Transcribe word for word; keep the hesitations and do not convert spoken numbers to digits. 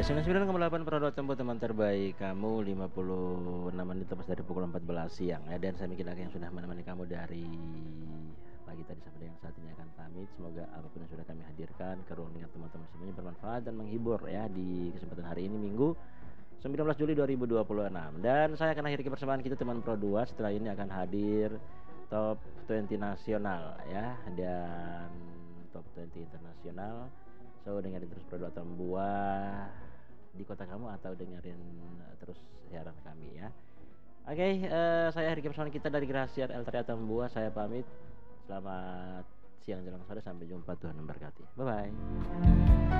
Ya, sembilan puluh sembilan koma delapan Prodot Tempo, teman terbaik kamu, lima puluh enam menit lepas dari pukul empat belas siang ya. Dan saya Miki Naga yang sudah menemani kamu dari pagi tadi sampai dengan saat ini akan pamit. Semoga apapun yang sudah kami hadirkan ke ruang dengar teman-teman semuanya bermanfaat dan menghibur ya di kesempatan hari ini Minggu sembilan belas Juli dua ribu dua puluh enam. Dan saya akan akhiri persembahan kita teman Pro dua. Setelah ini akan hadir Top dua puluh nasional ya, dan Top dua puluh internasional. So dengerin terus Pro dua Tembuah di kota kamu atau dengerin uh, terus siaran kami ya. Oke, okay, uh, saya Riki Persona kita dari Gracia El Tria Tembuah. Saya pamit. Selamat siang jelang sore, sampai jumpa, Tuhan memberkati. Bye bye.